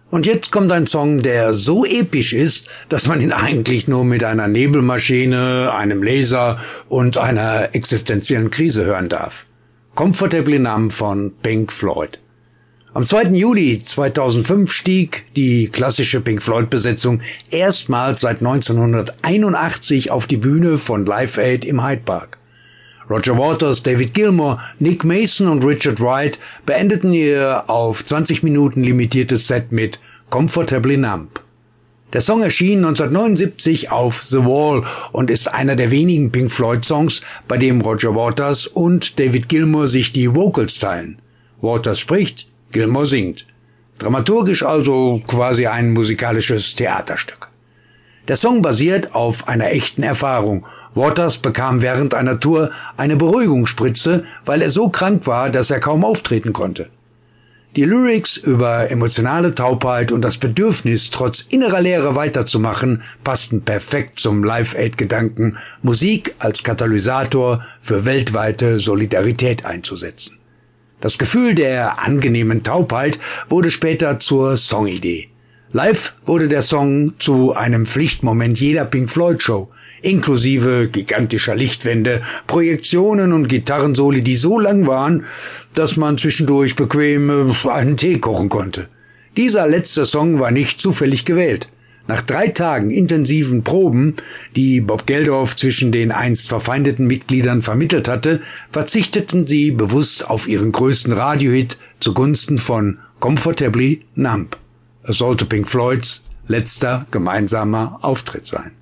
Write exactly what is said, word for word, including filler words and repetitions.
Und jetzt kommt ein Song, der so episch ist, dass man ihn eigentlich nur mit einer Nebelmaschine, einem Laser und einer existenziellen Krise hören darf. Comfortably Numb von Pink Floyd. Am zweiten Juli zweitausendfünf stieg die klassische Pink Floyd-Besetzung erstmals seit neunzehnhunderteinundachtzig auf die Bühne von Live Aid im Hyde Park. Roger Waters, David Gilmour, Nick Mason und Richard Wright beendeten ihr auf zwanzig Minuten limitiertes Set mit Comfortably Numb. Der Song erschien neunzehnhundertneunundsiebzig auf The Wall und ist einer der wenigen Pink Floyd-Songs, bei dem Roger Waters und David Gilmour sich die Vocals teilen. Waters spricht, Gilmour singt. Dramaturgisch also quasi ein musikalisches Theaterstück. Der Song basiert auf einer echten Erfahrung. Waters bekam während einer Tour eine Beruhigungsspritze, weil er so krank war, dass er kaum auftreten konnte. Die Lyrics über emotionale Taubheit und das Bedürfnis, trotz innerer Leere weiterzumachen, passten perfekt zum Live-Aid-Gedanken, Musik als Katalysator für weltweite Solidarität einzusetzen. Das Gefühl der angenehmen Taubheit wurde später zur Songidee. Live wurde der Song zu einem Pflichtmoment jeder Pink Floyd Show, inklusive gigantischer Lichtwände, Projektionen und Gitarrensoli, die so lang waren, dass man zwischendurch bequem einen Tee kochen konnte. Dieser letzte Song war nicht zufällig gewählt. Nach drei Tagen intensiven Proben, die Bob Geldof zwischen den einst verfeindeten Mitgliedern vermittelt hatte, verzichteten sie bewusst auf ihren größten Radiohit zugunsten von Comfortably Numb. Es sollte Pink Floyds letzter gemeinsamer Auftritt sein.